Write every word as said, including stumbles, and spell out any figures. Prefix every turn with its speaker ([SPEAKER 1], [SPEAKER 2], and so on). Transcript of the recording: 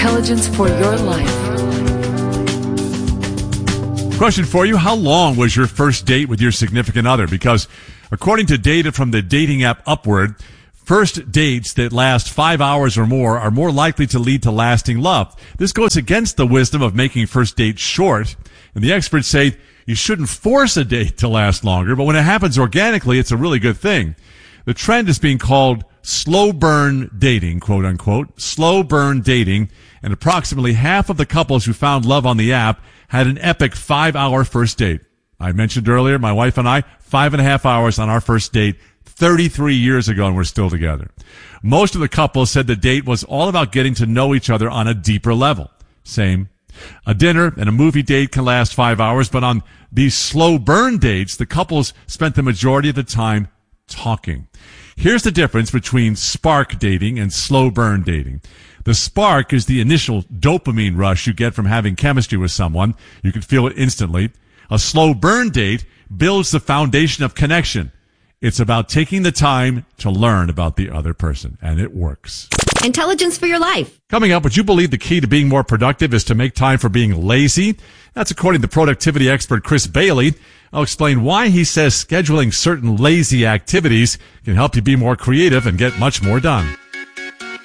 [SPEAKER 1] Intelligence for your life.
[SPEAKER 2] Question for you. How long was your first date with your significant other? Because according to data from the dating app Upward, first dates that last five hours or more are more likely to lead to lasting love. This goes against the wisdom of making first dates short. And the experts say you shouldn't force a date to last longer, but when it happens organically, it's a really good thing. The trend is being called slow burn dating, quote unquote, slow burn dating, and approximately half of the couples who found love on the app had an epic five-hour first date. I mentioned earlier, my wife and I, five and a half hours on our first date thirty-three years ago, and we're still together. Most of the couples said the date was all about getting to know each other on a deeper level. Same. A dinner and a movie date can last five hours, but on these slow burn dates, the couples spent the majority of the time talking. Here's the difference between spark dating and slow burn dating. The spark is the initial dopamine rush you get from having chemistry with someone. You can feel it instantly. A slow burn date builds the foundation of connection. It's about taking the time to learn about the other person, and it works.
[SPEAKER 3] Intelligence for your life.
[SPEAKER 2] Coming up, would you believe the key to being more productive is to make time for being lazy? That's according to productivity expert Chris Bailey. I'll explain why he says scheduling certain lazy activities can help you be more creative and get much more done.